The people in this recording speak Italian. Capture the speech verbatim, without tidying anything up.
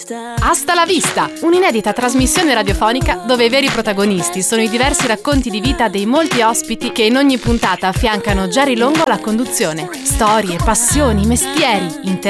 Hasta la vista, un'inedita trasmissione radiofonica dove i veri protagonisti sono i diversi racconti di vita dei molti ospiti che in ogni puntata affiancano Jerry Longo alla conduzione. Storie, passioni, mestieri, interessi